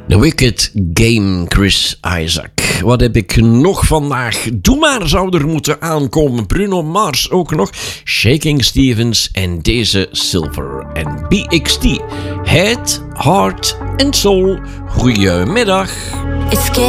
The Wicked Game, Chris Isaak. Wat heb ik nog vandaag? Doe maar, zou er moeten aankomen. Bruno Mars ook nog. Shaking Stevens en deze Silver en BXT. Head, Heart and Soul. Goedemiddag.